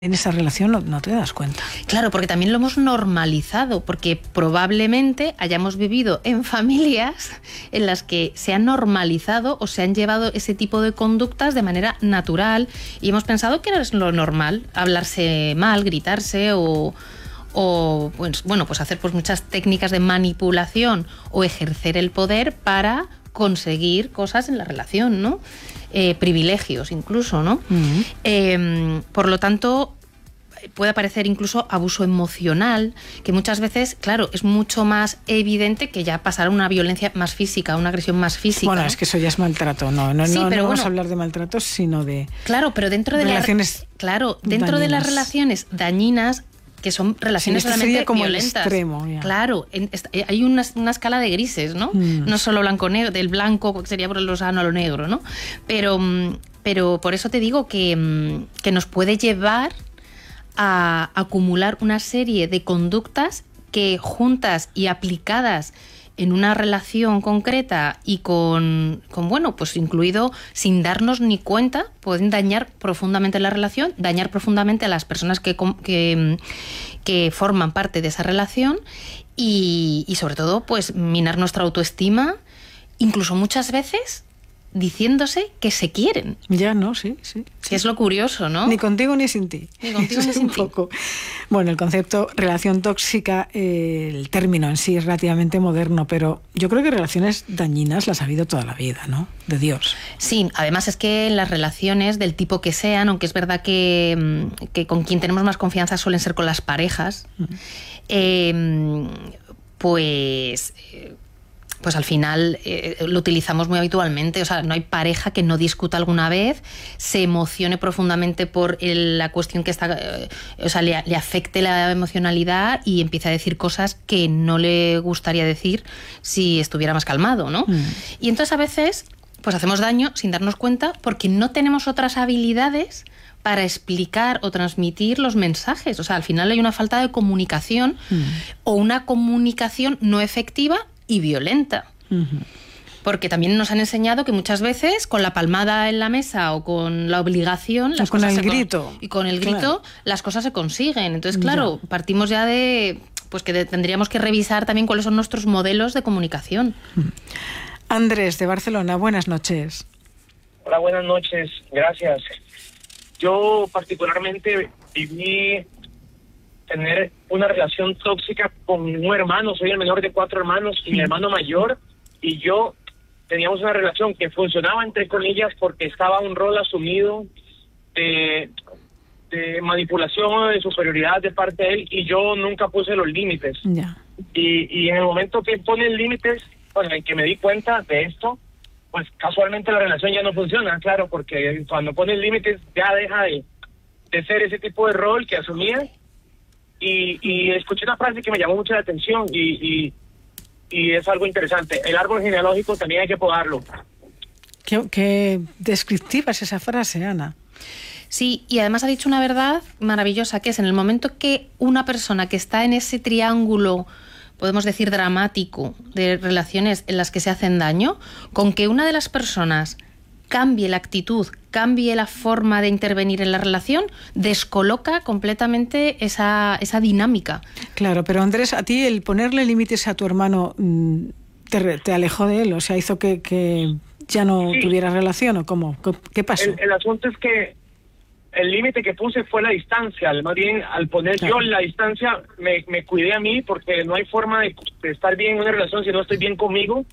en esa relación no te das cuenta. Claro, porque también lo hemos normalizado, porque probablemente hayamos vivido en familias en las que se han normalizado o se han llevado ese tipo de conductas de manera natural y hemos pensado que era lo normal, hablarse mal, gritarse o pues hacer pues muchas técnicas de manipulación o ejercer el poder para conseguir cosas en la relación, ¿no? Privilegios incluso, ¿no? Por lo tanto, puede aparecer incluso abuso emocional, que muchas veces, claro, es mucho más evidente que ya pasar a una violencia más física, una agresión más física. Bueno, es que eso ya es maltrato, no vamos a hablar de maltratos, sino de claro, pero dentro de relaciones dentro de las relaciones dañinas, que son relaciones realmente como violentas. El extremo, ya. Claro, hay una escala de grises, ¿no? No solo blanco-negro, del blanco sería por lo sano a lo negro, ¿no? Pero por eso te digo que nos puede llevar a acumular una serie de conductas que juntas y aplicadas en una relación concreta y con bueno, pues incluido sin darnos ni cuenta, pueden dañar profundamente la relación, dañar profundamente a las personas que forman parte de esa relación y sobre todo, pues minar nuestra autoestima, incluso muchas veces diciéndose que se quieren. Ya, ¿no? Sí. Que es lo curioso, ¿no? Ni contigo ni sin ti. Ni contigo ni sin ti. Bueno, el concepto relación tóxica, el término en sí es relativamente moderno, pero yo creo que relaciones dañinas las ha habido toda la vida, ¿no? De Dios. Sí, además es que las relaciones del tipo que sean, aunque es verdad que con quien tenemos más confianza suelen ser con las parejas, pues al final lo utilizamos muy habitualmente. O sea, no hay pareja que no discuta alguna vez, se emocione profundamente por la cuestión que está, o sea, le afecte la emocionalidad y empiece a decir cosas que no le gustaría decir si estuviera más calmado, ¿no? Y entonces a veces pues hacemos daño sin darnos cuenta porque no tenemos otras habilidades para explicar o transmitir los mensajes. O sea, al final hay una falta de comunicación o una comunicación no efectiva y violenta. Porque también nos han enseñado que muchas veces con la palmada en la mesa o con la obligación las cosas y con el grito las cosas se consiguen. Entonces, claro, partimos ya de pues que tendríamos que revisar también cuáles son nuestros modelos de comunicación. Andrés, de Barcelona, buenas noches. Hola, buenas noches, gracias. Yo particularmente viví tener una relación tóxica con un hermano. Soy el menor de 4 hermanos y mi hermano mayor y yo teníamos una relación que funcionaba entre comillas porque estaba un rol asumido de manipulación o de superioridad de parte de él y yo nunca puse los límites. Y en el momento que pone límites, bueno, en que me di cuenta de esto, pues casualmente la relación ya no funciona, claro, porque cuando pones límites ya deja de ser ese tipo de rol que asumía. Y escuché una frase que me llamó mucho la atención y es algo interesante. El árbol genealógico también hay que podarlo. Qué descriptiva es esa frase, Ana. Sí, y además ha dicho una verdad maravillosa, que es en el momento que una persona que está en ese triángulo, podemos decir dramático, de relaciones en las que se hacen daño, con que una de las personas cambie la actitud, cambie la forma de intervenir en la relación, descoloca completamente esa dinámica. Claro, pero Andrés, a ti el ponerle límites a tu hermano te alejó de él, o sea, hizo que ya no tuviera relación, ¿o cómo? ¿Qué pasó? El asunto es que el límite que puse fue la distancia. Más bien, al poner yo la distancia, me cuidé a mí, porque no hay forma de estar bien en una relación si no estoy bien conmigo.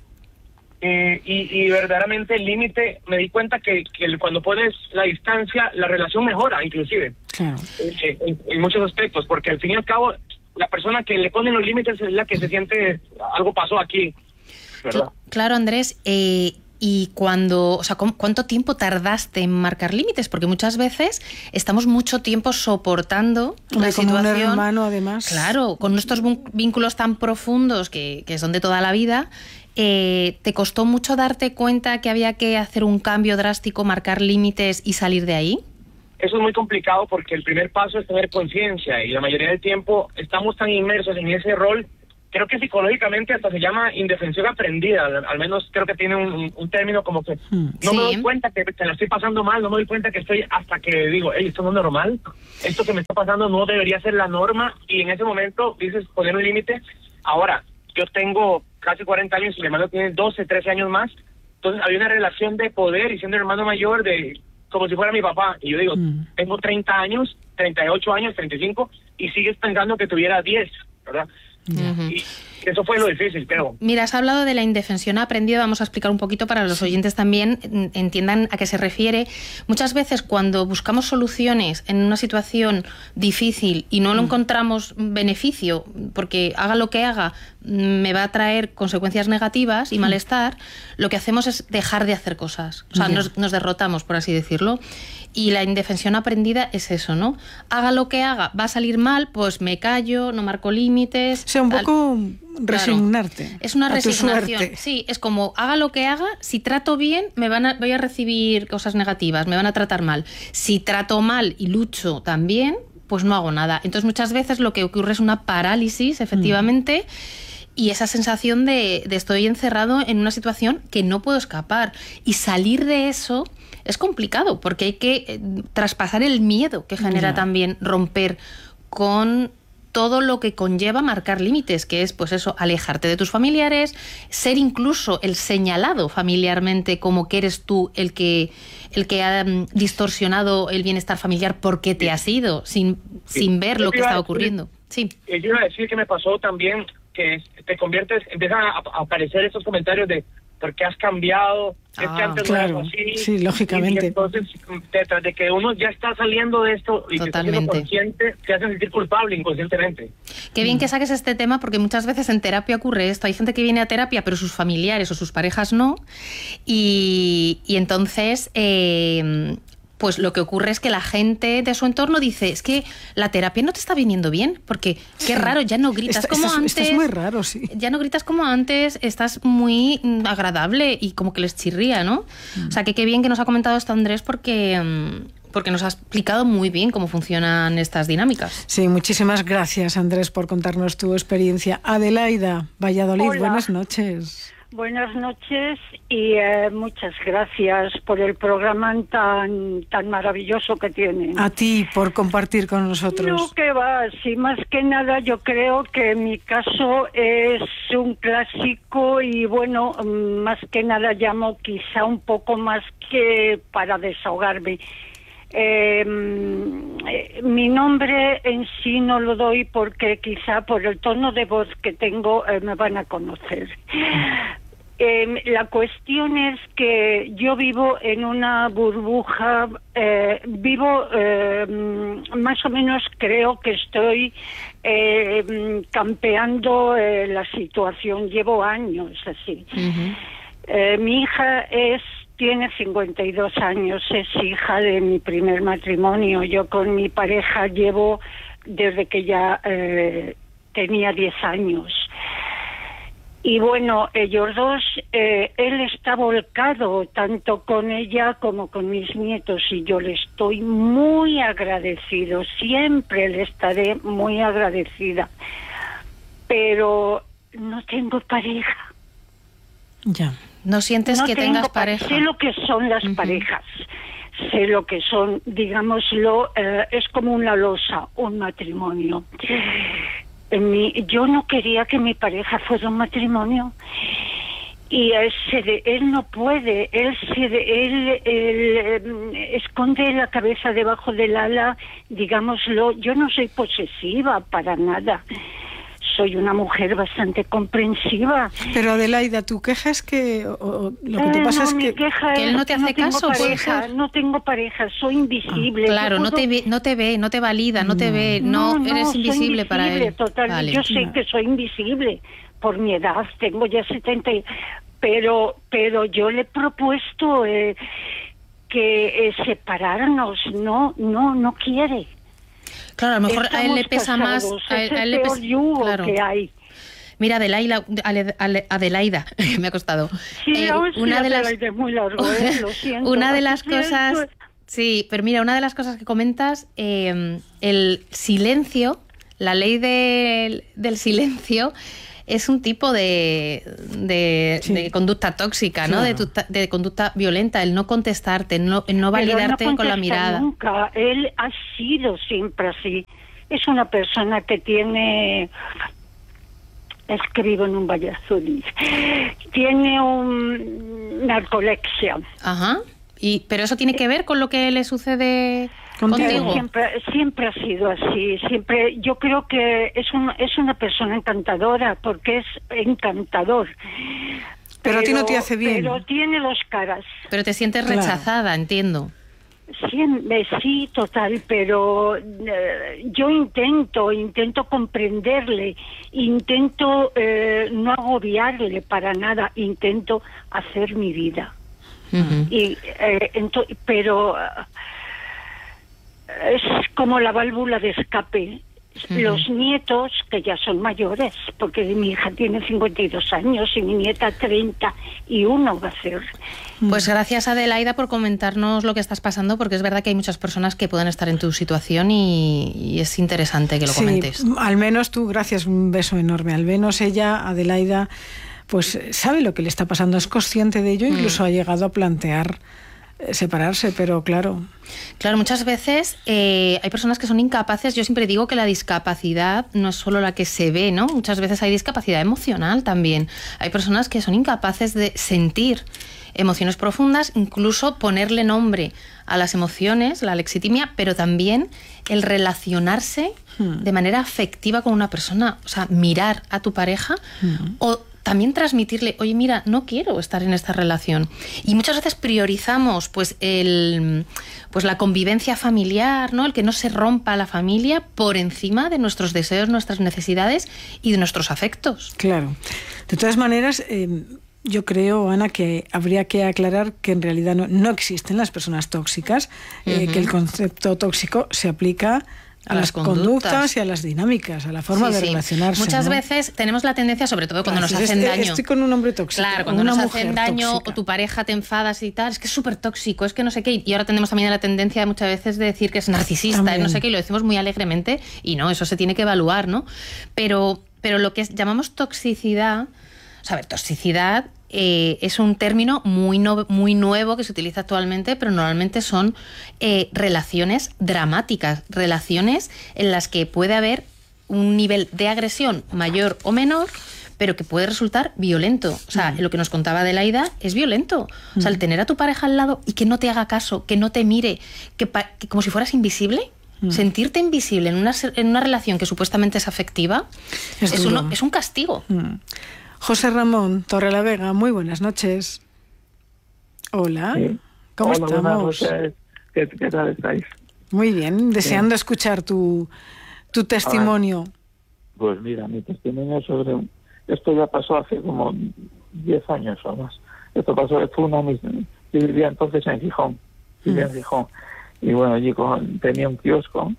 Y verdaderamente el límite, me di cuenta que cuando pones la distancia, la relación mejora, inclusive. Claro. En muchos aspectos, porque al fin y al cabo, la persona que le pone los límites es la que se siente, algo pasó aquí, ¿verdad? Claro, Andrés, y ¿cuánto tiempo tardaste en marcar límites? Porque muchas veces estamos mucho tiempo soportando la situación. Como un hermano, además. Claro, con nuestros vínculos tan profundos que son de toda la vida. ¿Te costó mucho darte cuenta que había que hacer un cambio drástico, marcar límites y salir de ahí? Eso es muy complicado porque el primer paso es tener conciencia y la mayoría del tiempo estamos tan inmersos en ese rol creo que psicológicamente hasta se llama indefensión aprendida, al menos creo que tiene un término como que no Sí. me doy cuenta que la estoy pasando mal, no me doy cuenta que estoy, hasta que digo, hey, esto no es normal, esto que me está pasando no debería ser la norma, y en ese momento dices poner un límite. Ahora, yo tengo casi 40 años y mi hermano tiene 12, 13 años más, entonces había una relación de poder, y siendo hermano mayor, de como si fuera mi papá, y yo digo, tengo 30 años, 38 años, 35, y sigues pensando que tuviera 10, ¿verdad? Y eso fue lo difícil, creo. Mira, has hablado de la indefensión aprendida, vamos a explicar un poquito para los oyentes también entiendan a qué se refiere. Muchas veces cuando buscamos soluciones en una situación difícil y no lo encontramos beneficio, porque haga lo que haga, me va a traer consecuencias negativas y malestar, lo que hacemos es dejar de hacer cosas. O sea, nos derrotamos, por así decirlo. Y la indefensión aprendida es eso, ¿no? Haga lo que haga, va a salir mal, pues me callo, no marco límites. O sea, un poco resignarte. Claro. Es una a tu resignación. suerte. Sí, es como haga lo que haga, si trato bien, voy a recibir cosas negativas, me van a tratar mal. Si trato mal y lucho también, pues no hago nada. Entonces muchas veces lo que ocurre es una parálisis, efectivamente, y esa sensación de estoy encerrado en una situación que no puedo escapar. Y salir de eso es complicado, porque hay que traspasar el miedo que genera también romper con todo lo que conlleva marcar límites, que es, pues eso, alejarte de tus familiares, ser incluso el señalado familiarmente como que eres tú el que ha distorsionado el bienestar familiar porque te has ido, sin ver lo que está ocurriendo. Sí. Yo iba a decir que me pasó también que te conviertes, empiezan a aparecer estos comentarios de ¿por qué has cambiado? Es que antes no eras así. Sí, lógicamente. Y entonces, detrás de que uno ya está saliendo de esto y te está siendo consciente, te hacen sentir culpable inconscientemente. Qué bien que saques este tema, porque muchas veces en terapia ocurre esto. Hay gente que viene a terapia, pero sus familiares o sus parejas no. Y entonces pues lo que ocurre es que la gente de su entorno dice, es que la terapia no te está viniendo bien, porque qué raro, ya no gritas como antes. Esto es muy raro, sí. Ya no gritas como antes, estás muy agradable y como que les chirría, ¿no? O sea, que qué bien que nos ha comentado esto Andrés, porque nos ha explicado muy bien cómo funcionan estas dinámicas. Sí, muchísimas gracias, Andrés, por contarnos tu experiencia. Adelaida, Valladolid, Hola. Buenas noches. Buenas noches y muchas gracias por el programa tan maravilloso que tienen. A ti por compartir con nosotros. No, que va, sí, más que nada yo creo que mi caso es un clásico y bueno, más que nada llamo quizá un poco más que para desahogarme. Mi nombre en sí no lo doy porque quizá por el tono de voz que tengo me van a conocer. La cuestión es que yo vivo en una burbuja, más o menos creo que estoy campeando la situación, llevo años así. Mi hija tiene 52 años, es hija de mi primer matrimonio. Yo con mi pareja llevo desde que ya tenía 10 años. Y bueno, ellos dos, él está volcado tanto con ella como con mis nietos y yo le estoy muy agradecido, siempre le estaré muy agradecida. Pero no tengo pareja. Ya. ¿No sientes que tengas pareja? Sé lo que son las parejas, sé lo que son, digámoslo, es como una losa, un matrimonio. Yo no quería que mi pareja fuera un matrimonio y él no puede, él esconde la cabeza debajo del ala, digámoslo. Yo no soy posesiva para nada. Soy una mujer bastante comprensiva. Pero Adelaida, tu queja es que lo que te pasa es que él no te hace caso, pareja, no tengo pareja, soy invisible. Claro, no te ve, no te valida, no te ve, no eres invisible para él. Total. Vale. Yo sé que soy invisible por mi edad, tengo ya 70, pero yo le he propuesto que separarnos, no quiere. Claro, a lo mejor a él le pesa más. A él le pesa, claro. Que hay. Mira, Adelaida, me ha costado. Sí, una de las es muy largo, lo siento. Una de las cosas, sí, pero mira, una de las cosas que comentas, el silencio, la ley del silencio, es un tipo de conducta tóxica, ¿no? De conducta violenta, el no contestarte, el no validarte no con la mirada. Nunca. Él ha sido siempre así. Es una persona que tiene... Escribo en un Valladolid. Tiene narcolepsia. Ajá. ¿Pero eso tiene que ver con lo que le sucede contigo? Siempre ha sido así. Siempre. Yo creo que es una persona encantadora, porque es encantador. Pero a ti no te hace bien. Pero tiene dos caras. Pero te sientes rechazada, entiendo. Sí, total, pero yo intento comprenderle, intento no agobiarle para nada, intento hacer mi vida. Pero es como la válvula de escape. Los nietos, que ya son mayores, porque mi hija tiene 52 años y mi nieta 31 va a ser. Pues gracias, Adelaida, por comentarnos lo que estás pasando, porque es verdad que hay muchas personas que pueden estar en tu situación y es interesante que lo comentes. Al menos tú, gracias, un beso enorme. Al menos ella, Adelaida, pues sabe lo que le está pasando, es consciente de ello, incluso ha llegado a plantear separarse, pero claro, muchas veces hay personas que son incapaces. Yo siempre digo que la discapacidad no es solo la que se ve, ¿no? Muchas veces hay discapacidad emocional también. Hay personas que son incapaces de sentir emociones profundas, incluso ponerle nombre a las emociones, la alexitimia, pero también el relacionarse de manera afectiva con una persona, o sea, mirar a tu pareja o también transmitirle, oye, mira, no quiero estar en esta relación. Y muchas veces priorizamos pues la convivencia familiar, ¿no? El que no se rompa la familia por encima de nuestros deseos, nuestras necesidades y de nuestros afectos. Claro. De todas maneras, yo creo, Ana, que habría que aclarar que en realidad no existen las personas tóxicas, que el concepto tóxico se aplica a las conductas y a las dinámicas, a la forma de relacionarse. Muchas ¿no? veces tenemos la tendencia, sobre todo cuando nos hacen daño. Estoy con un hombre tóxico. Claro, cuando nos hacen daño tóxica. O tu pareja te enfadas y tal, es que es súper tóxico, es que no sé qué. Y ahora tenemos también la tendencia muchas veces de decir que es narcisista, no sé qué, y lo decimos muy alegremente, y no, eso se tiene que evaluar, ¿no? Pero lo que llamamos toxicidad, toxicidad es un término muy nuevo que se utiliza actualmente, pero normalmente son relaciones dramáticas, relaciones en las que puede haber un nivel de agresión mayor o menor, pero que puede resultar violento. O sea, lo que nos contaba Adelaida es violento. O sea, el tener a tu pareja al lado y que no te haga caso, que no te mire, que como si fueras invisible, sentirte invisible en una relación que supuestamente es afectiva, es un castigo. José Ramón Torrelavega, muy buenas noches. Hola, sí. ¿Cómo estamos? ¿Qué tal estáis? Muy bien, deseando escuchar tu testimonio. Pues mira, mi testimonio esto ya pasó hace como 10 años o más. Esto pasó, yo vivía entonces en Gijón, y bueno, allí tenía un kiosco,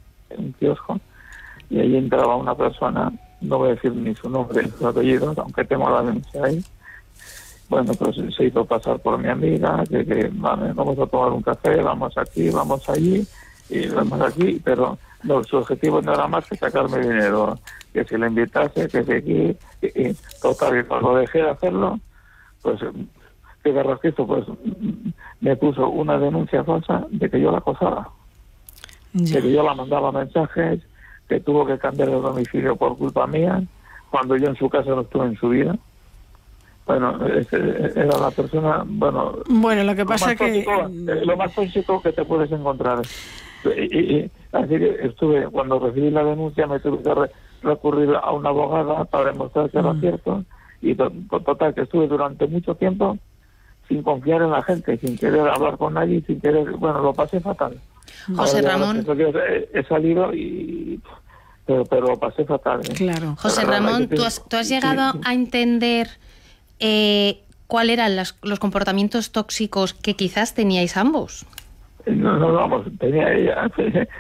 y allí entraba una persona. No voy a decir ni su nombre ni sus apellidos, aunque tengo la denuncia ahí. Bueno, pues se hizo pasar por mi amiga, que vamos a tomar un café, vamos aquí, vamos allí, y vamos aquí, pero no, su objetivo no era más que sacarme dinero, que si le invitase, que si aquí, y total, y cuando dejé de hacerlo, pues, que de rasquizo, pues, me puso una denuncia falsa de que yo la acosaba, de que yo la mandaba mensajes, que tuvo que cambiar de domicilio por culpa mía, cuando yo en su casa no estuve en su vida. Bueno, era la persona, bueno, lo que pasa que lo más tóxico que te puedes encontrar. Y así que cuando recibí la denuncia, me tuve que recurrir a una abogada para demostrar que era cierto, y total, que estuve durante mucho tiempo sin confiar en la gente, sin querer hablar con nadie, sin querer, lo pasé fatal. José Ramón, he salido pero lo pasé fatal. Claro. José Ramón, ¿tú has llegado a entender cuáles eran los comportamientos tóxicos que quizás teníais ambos? No, vamos, tenía ella.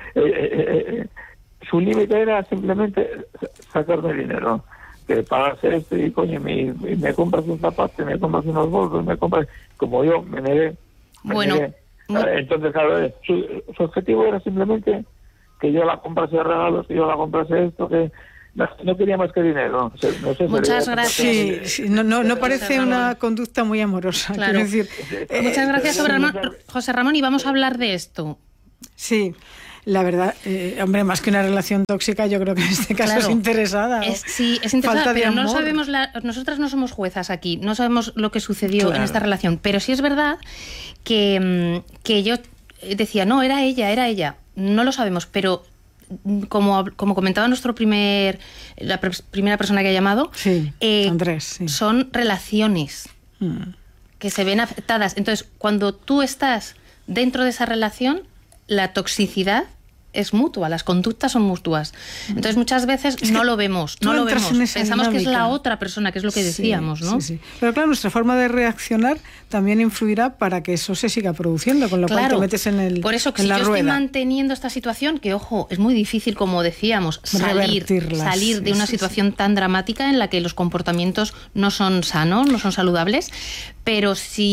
Su límite era simplemente sacarme dinero, que pagase esto y coño, me compras un zapato, me compras unos bolsos, como yo me negué. Entonces, claro, su objetivo era simplemente que yo la comprase regalos, que yo la comprase esto, que no quería más que dinero. No sé, muchas gracias. Sí, no parece una conducta muy amorosa. Claro. Quiero decir, muchas gracias, José Ramón, y vamos a hablar de esto. Sí. La verdad, hombre, más que una relación tóxica, yo creo que en este caso es interesada. Sí, es interesada, pero no sabemos, nosotras no somos juezas aquí, no sabemos lo que sucedió en esta relación, pero sí es verdad que yo decía, no, era ella, no lo sabemos, pero como comentaba la primera persona que ha llamado, Andrés, son relaciones que se ven afectadas. Entonces, cuando tú estás dentro de esa relación, la toxicidad es mutua, las conductas son mutuas. Entonces muchas veces no lo vemos. Pensamos que es la otra persona, que es lo que decíamos, ¿no? Sí. Pero claro, nuestra forma de reaccionar también influirá para que eso se siga produciendo, con lo cual te metes en el Por eso, que si yo estoy manteniendo esta situación, que ojo, es muy difícil, como decíamos, salir de una situación tan dramática en la que los comportamientos no son sanos, no son saludables, pero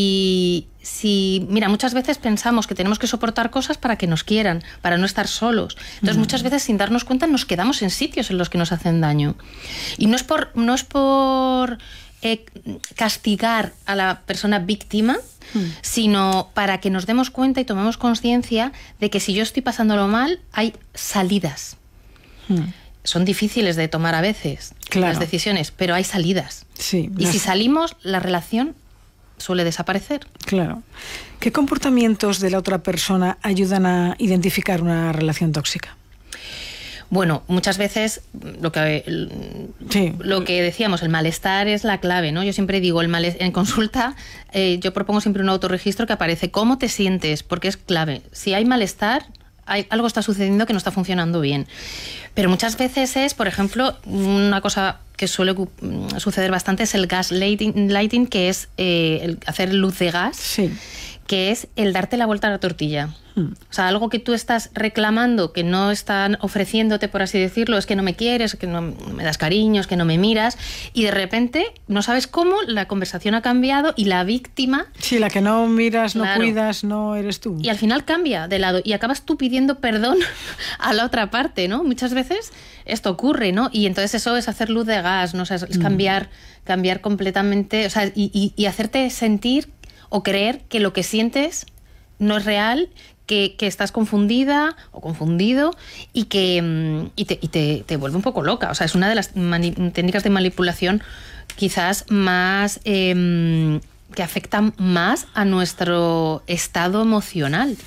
mira, muchas veces pensamos que tenemos que soportar cosas para que nos quieran, para no estar solos. Entonces, muchas veces, sin darnos cuenta, nos quedamos en sitios en los que nos hacen daño. Y no es por castigar a la persona víctima, sino para que nos demos cuenta y tomemos conciencia de que si yo estoy pasándolo mal, hay salidas. Son difíciles de tomar a veces, las decisiones, pero hay salidas. Sí, y si salimos, la relación suele desaparecer. Claro. ¿Qué comportamientos de la otra persona ayudan a identificar una relación tóxica? Bueno, muchas veces lo que decíamos, el malestar es la clave, ¿no? Yo siempre digo, en consulta, yo propongo siempre un autorregistro que aparece cómo te sientes, porque es clave. Si hay malestar, algo está sucediendo que no está funcionando bien. Pero muchas veces es, por ejemplo, una cosa que suele suceder bastante es el gaslighting, que es el hacer luz de gas, que es el darte la vuelta a la tortilla. O sea, algo que tú estás reclamando, que no están ofreciéndote, por así decirlo, es que no me quieres, que no me das cariño, es que no me miras, y de repente, no sabes cómo, la conversación ha cambiado y la víctima... Sí, la que no miras, no cuidas, no eres tú. Y al final cambia de lado y acabas tú pidiendo perdón a la otra parte, ¿no? Muchas veces esto ocurre, ¿no? Y entonces eso es hacer luz de gas, ¿no? O sea, es cambiar completamente, o sea, y hacerte sentir o creer que lo que sientes no es real, que estás confundida o confundido y que te vuelve un poco loca. O sea, es una de las técnicas de manipulación quizás más que afectan más a nuestro estado emocional.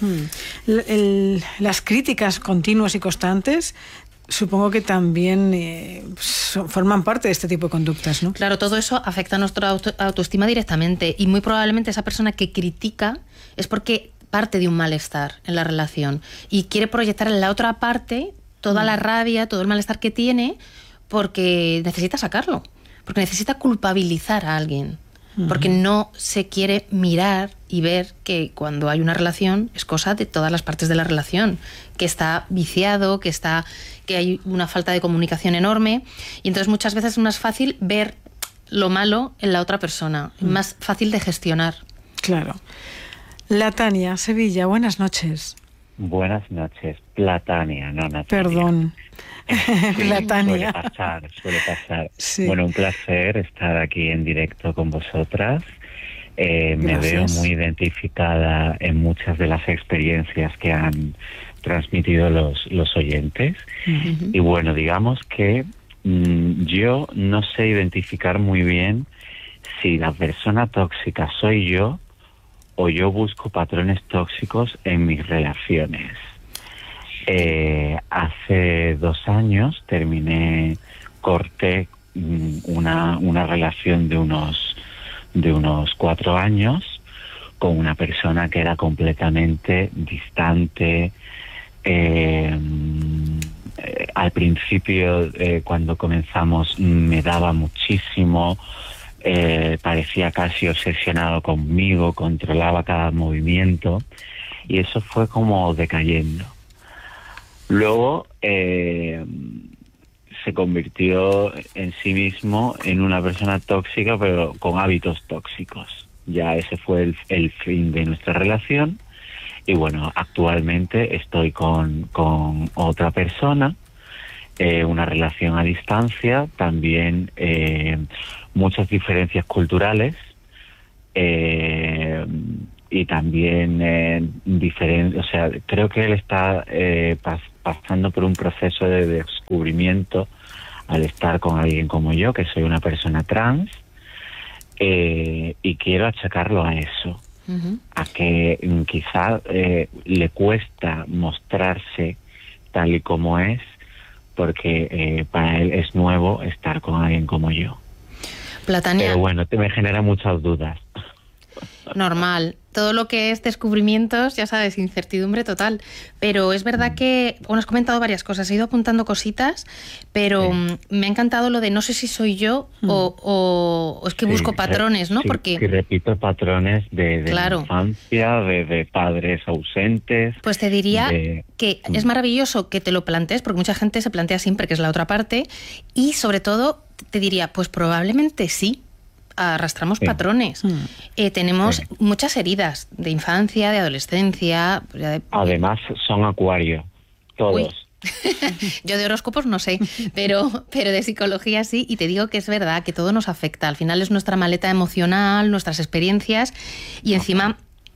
Las críticas continuas y constantes supongo que también forman parte de este tipo de conductas, ¿no? Claro, todo eso afecta a nuestra autoestima directamente, y muy probablemente esa persona que critica es porque parte de un malestar en la relación y quiere proyectar en la otra parte toda la rabia, todo el malestar que tiene, porque necesita sacarlo, porque necesita culpabilizar a alguien, porque no se quiere mirar y ver que cuando hay una relación es cosa de todas las partes de la relación, que está viciado, que hay una falta de comunicación enorme, y entonces muchas veces es más fácil ver lo malo en la otra persona, más fácil de gestionar. Claro. La Tania, Sevilla, buenas noches. Buenas noches, Platania, no Natalia. Perdón. Sí, Platania. Suele pasar. Sí. Bueno, un placer estar aquí en directo con vosotras. Me veo muy identificada en muchas de las experiencias que han transmitido los oyentes. Y bueno, digamos que yo no sé identificar muy bien si la persona tóxica soy yo o yo busco patrones tóxicos en mis relaciones. Hace 2 años corté una relación de unos 4 años con una persona que era completamente distante. Al principio, cuando comenzamos, me daba muchísimo. Parecía casi obsesionado conmigo, controlaba cada movimiento, y eso fue como decayendo. Luego se convirtió en sí mismo en una persona tóxica, pero con hábitos tóxicos. Ya ese fue el fin de nuestra relación, y bueno, actualmente estoy con otra persona una relación a distancia, también muchas diferencias culturales y también o sea, creo que él está pasando por un proceso de descubrimiento al estar con alguien como yo, que soy una persona trans, y quiero achacarlo a eso, a que quizá le cuesta mostrarse tal y como es, porque para él es nuevo estar con alguien como yo. Platania. Pero bueno, me genera muchas dudas. Normal. Todo lo que es descubrimientos, ya sabes, incertidumbre total. Pero es verdad que, bueno, has comentado varias cosas, he ido apuntando cositas, pero me ha encantado lo de no sé si soy yo o es que busco patrones, ¿no? Sí, porque que repito patrones de claro, infancia, de padres ausentes. Pues te diría que es maravilloso que te lo plantees, porque mucha gente se plantea siempre que es la otra parte, y sobre todo te diría, pues probablemente sí. Arrastramos patrones. Tenemos muchas heridas de infancia, de adolescencia. Además, son acuario, todos. Uy. Yo de horóscopos no sé, pero de psicología sí, y te digo que es verdad que todo nos afecta. Al final es nuestra maleta emocional, nuestras experiencias, y encima...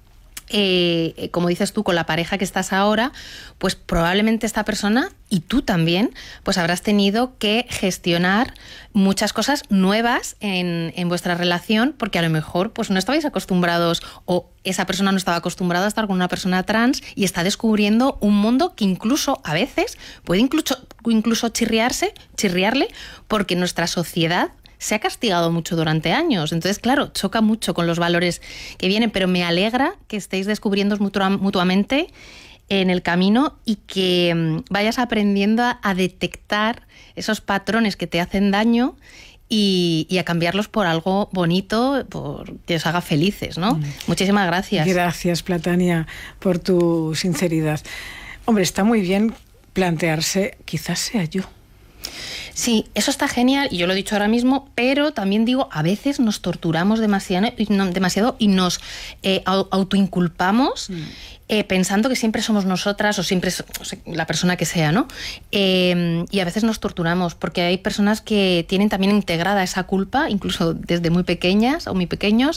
como dices tú, con la pareja que estás ahora, pues probablemente esta persona y tú también, pues habrás tenido que gestionar muchas cosas nuevas en vuestra relación, porque a lo mejor pues no estabais acostumbrados, o esa persona no estaba acostumbrada a estar con una persona trans y está descubriendo un mundo que incluso a veces puede incluso chirriarle, porque nuestra sociedad se ha castigado mucho durante años. Entonces, claro, choca mucho con los valores que vienen, pero me alegra que estéis descubriendo mutuamente en el camino y que vayas aprendiendo a detectar esos patrones que te hacen daño y a cambiarlos por algo bonito, por que os haga felices, ¿no? Muchísimas gracias. Gracias, Platania, por tu sinceridad. Hombre, está muy bien plantearse, quizás sea yo. Sí, eso está genial y yo lo he dicho ahora mismo, pero también digo, a veces nos torturamos demasiado y nos autoinculpamos pensando que siempre somos nosotras o siempre es la persona que sea, ¿no? Y a veces nos torturamos porque hay personas que tienen también integrada esa culpa, incluso desde muy pequeñas o muy pequeños,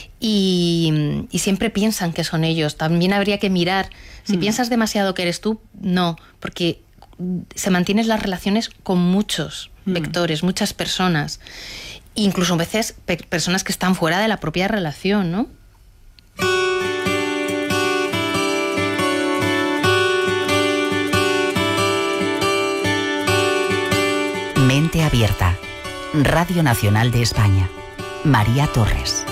y siempre piensan que son ellos. También habría que mirar, si piensas demasiado que eres tú, no, porque se mantienen las relaciones con muchos vectores, muchas personas, incluso a veces personas que están fuera de la propia relación, ¿no? Mente Abierta, Radio Nacional de España. María Torres.